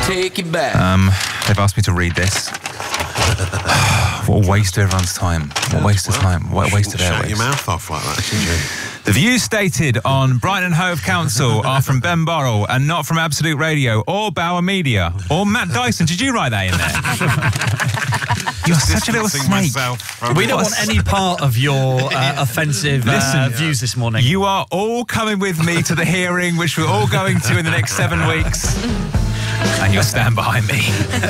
take it back. They've asked me to read this. What a waste of everyone's time. What a waste of time. What a waste of airwaves. Shut your mouth off like that, shouldn't you? The views stated on Brighton and Hove Council are from Ben Burrell and not from Absolute Radio or Bauer Media or Matt Dyson. Did you write that in there? You're such a little snake. We don't want any part of your offensive views this morning. You are all coming with me to the hearing, which we're all going to in the next 7 weeks. And you'll stand behind me.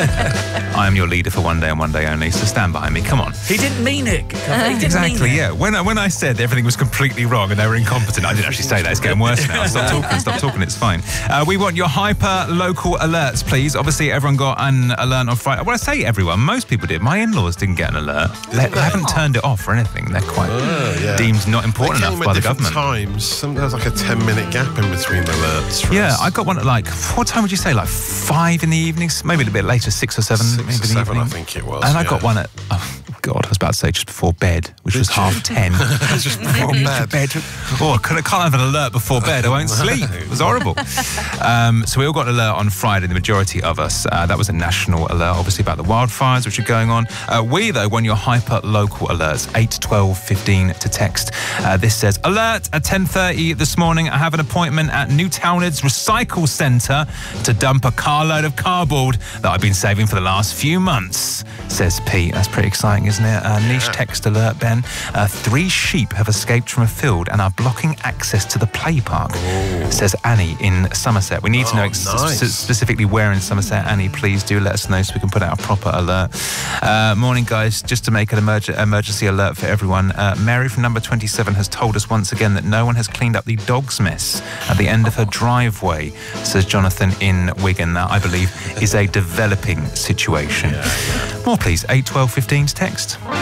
I am your leader for one day and one day only, so stand behind me. Come on. He didn't mean it. Exactly, yeah. When I said everything was completely wrong and they were incompetent, I didn't actually say that. It's getting worse now. Stop talking, it's fine. We want your hyper-local alerts, please. Obviously, everyone got an alert on Friday. Well, I say everyone. Most people did. My in-laws didn't get an alert. They haven't turned it off or anything. They're quite deemed not important enough by the government. Times. Sometimes like a 10-minute gap in between alerts. Yeah, I got one at what time would you say? 5 in the evenings? Maybe a little bit later, 6 or 7. 6 maybe or 7, in the evening. I think it was. And I got one at, God, I was about to say just before bed, which was 10:30. Just before bed. Oh, I can't have an alert before bed. I won't sleep. It was horrible. So we all got an alert on Friday, the majority of us. That was a national alert, obviously, about the wildfires which are going on. We, though, won your hyper-local alerts, 8, 12, 15 to text. This says, alert at 10:30 this morning. I have an appointment at Newtownards Recycle Centre to dump a carload of cardboard that I've been saving for the last few months, says Pete. That's pretty exciting, isn't it? Niche text alert, Ben. 3 sheep have escaped from a field and are blocking access to the play park, says Annie in Somerset. We need to know specifically where in Somerset. Annie, please do let us know so we can put out a proper alert. Morning, guys. Just to make an emergency alert for everyone, Mary from number 27 has told us once again that no one has cleaned up the dog's mess at the end of her driveway, says Jonathan in Wigan. That, I believe, is a developing situation. More, please. 8, 12, 15 to text.